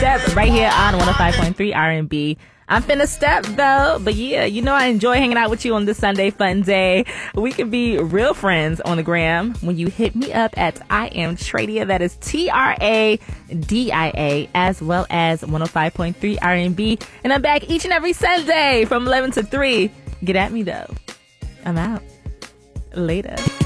Step right here on 105.3 R&B. I'm finna step though, but yeah, you know I enjoy hanging out with you on this Sunday fun day. We can be real friends on the gram when you hit me up at I am Tradia. That is TRADIA, as well as 105.3 R&B. And I'm back each and every Sunday from 11 to 3. Get at me though. I'm out. Later.